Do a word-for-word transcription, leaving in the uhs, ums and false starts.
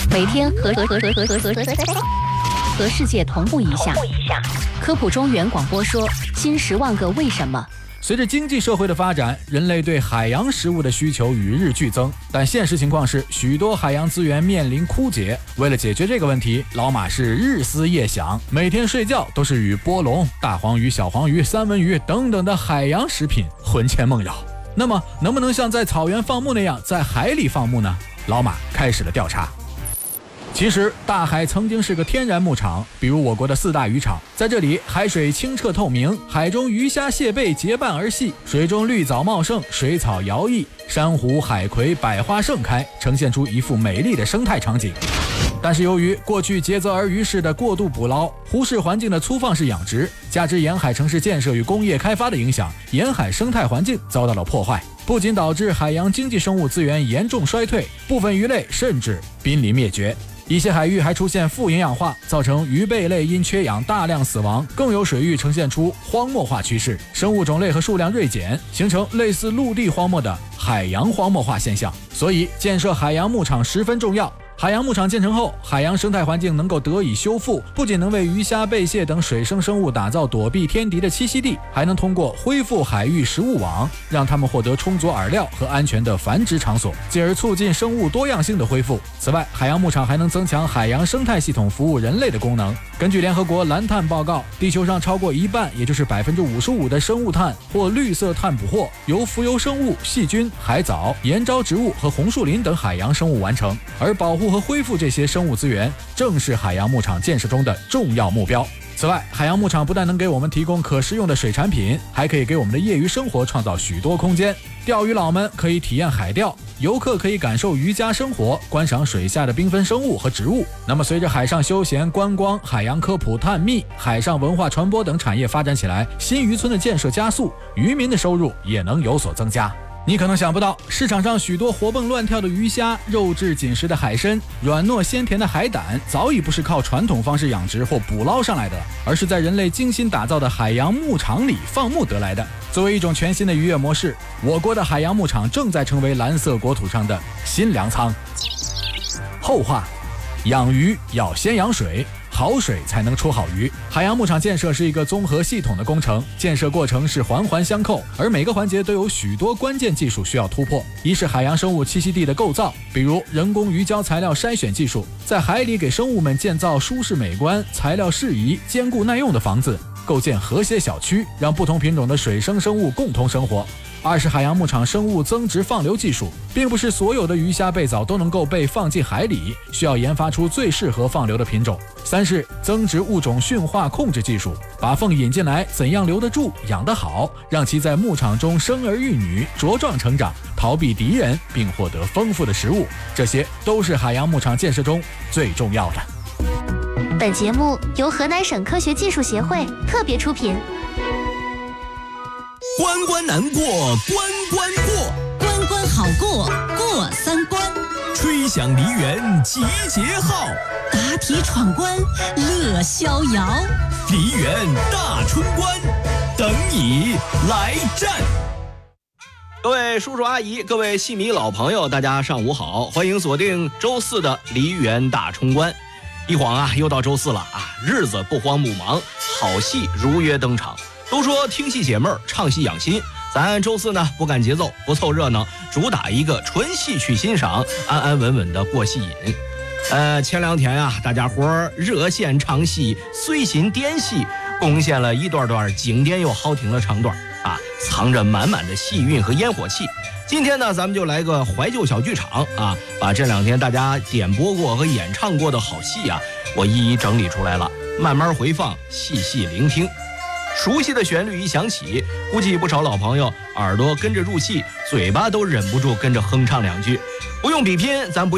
每天和和和和和和和和世界同步一下。科普中原广播说，新十万个为什么。 随着经济社会的发展，人类对海洋食物的需求与日俱增，但现实情况是，许多海洋资源面临枯竭。为了解决这个问题，老马是日思夜想，每天睡觉都是与波龙、大黄鱼、小黄鱼、三文鱼等等的海洋食品魂牵梦绕。那么，能不能像在草原放牧那样，在海里放牧呢？老马开始了调查。其实大海曾经是个天然牧场，比如我国的四大渔场，在这里海水清澈透明，海中鱼虾蟹贝结伴而戏，水中绿藻茂盛，水草摇曳，珊瑚海葵百花盛开，呈现出一幅美丽的生态场景。但是由于过去竭泽而渔式的过度捕捞，忽视环境的粗放式养殖，加之沿海城市建设与工业开发的影响，沿海生态环境遭到了破坏，不仅导致海洋经济生物资源严重衰退，部分鱼类甚至濒临灭绝。一些海域还出现富营养化，造成鱼贝类因缺氧大量死亡，更有水域呈现出荒漠化趋势，生物种类和数量锐减，形成类似陆地荒漠的海洋荒漠化现象。所以建设海洋牧场十分重要。海洋牧场建成后，海洋生态环境能够得以修复，不仅能为鱼虾贝蟹等水生生物打造躲避天敌的栖息地，还能通过恢复海域食物网，让它们获得充足饵料和安全的繁殖场所，进而促进生物多样性的恢复。此外，海洋牧场还能增强海洋生态系统服务人类的功能。根据联合国蓝碳报告，地球上超过一半，也就是百分之五十五的生物碳或绿色碳捕获由浮游生物、细菌、海藻、岩礁植物和红树林等海洋生物完成，而保护和恢复这些生物资源正是海洋牧场建设中的重要目标。此外，海洋牧场不但能给我们提供可食用的水产品，还可以给我们的业余生活创造许多空间。钓鱼佬们可以体验海钓，游客可以感受渔家生活，观赏水下的缤纷生物和植物。那么随着海上休闲观光、海洋科普探秘、海上文化传播等产业发展起来，新渔村的建设加速，渔民的收入也能有所增加。你可能想不到，市场上许多活蹦乱跳的鱼虾、肉质紧实的海参、软糯鲜甜的海胆，早已不是靠传统方式养殖或捕捞上来的，而是在人类精心打造的海洋牧场里放牧得来的。作为一种全新的渔业模式，我国的海洋牧场正在成为蓝色国土上的新粮仓。后话，养鱼要先养水，好水才能出好鱼。海洋牧场建设是一个综合系统的工程，建设过程是环环相扣，而每个环节都有许多关键技术需要突破。一是海洋生物栖息地的构造，比如人工鱼胶材料筛选技术，在海里给生物们建造舒适美观、材料适宜、坚固耐用的房子，构建和谐小区，让不同品种的水生生物共同生活。二是海洋牧场生物增殖放流技术，并不是所有的鱼虾贝藻都能够被放进海里，需要研发出最适合放流的品种。三是增殖物种驯化控制技术，把凤引进来，怎样留得住、养得好，让其在牧场中生儿育女、茁壮成长，逃避敌人，并获得丰富的食物，这些都是海洋牧场建设中最重要的。 本节目由河南省科学技术协会特别出品。 关关难过关关过， 关关好过过三关， 吹响梨园集结号， 答题闯关乐逍遥， 梨园大春关等你来战。各位叔叔阿姨，各位戏迷老朋友，大家上午好，欢迎锁定周四的梨园大冲关。一晃啊，又到周四了啊，日子不慌不忙，好戏如约登场。都说听戏解闷儿，唱戏养心，咱周四呢不赶节奏，不凑热闹，主打一个纯戏曲欣赏，安安稳稳的过戏瘾。呃，前两天啊，大家伙儿热线唱戏，随心点戏，贡献了一段段经典又好听的唱段啊，藏着满满的戏韵和烟火气。今天呢，咱们就来个怀旧小剧场啊，把这两天大家点播过和演唱过的好戏啊，我一一整理出来了，慢慢回放，细细聆听。熟悉的旋律一响起，估计不少老朋友耳朵跟着入戏，嘴巴都忍不住跟着哼唱两句。不用比拼，咱不